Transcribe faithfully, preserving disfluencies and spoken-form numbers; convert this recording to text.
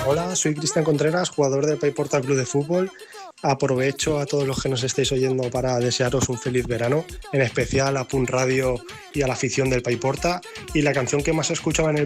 Hola, soy Cristian Contreras, jugador del Paiporta Club de Fútbol. Aprovecho a todos los que nos estéis oyendo para desearos un feliz verano, en especial a Punt Radio y a la afición del Paiporta. Y la canción que más escuchaba en el